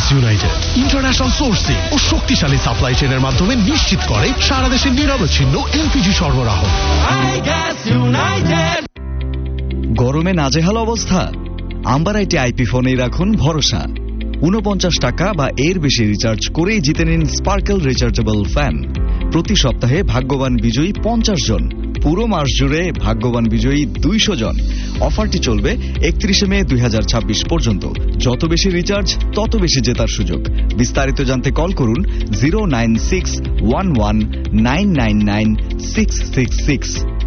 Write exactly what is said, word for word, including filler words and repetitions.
United international sourcing ও শক্তিশালী supply চেইনের মাধ্যমে নিশ্চিত করে সারা দেশে নিরবচ্ছিন্ন এলপিজি সরবরাহ। গরমে নাজেহাল অবস্থা? আম্বার আইটি আইপি ফোনেই রাখুন ভরসা। উনপঞ্চাশ টাকা বা এর বেশি রিচার্জ করেই জিতে নিন স্পার্কেল রিচার্জেবল ফ্যান। প্রতি সপ্তাহে ভাগ্যবান বিজয়ী পঞ্চাশ জন, পুরো মাস জুড়ে ভাগ্যবান বিজয়ী দুইশো জন। অফারটি চলবে একত্রিশে মে দুই হাজার ছাব্বিশ পর্যন্ত। যত বেশি রিচার্জ তত বেশি জেতার সুযোগ। বিস্তারিত জানতে কল করুন zero nine six one one nine nine nine six six six.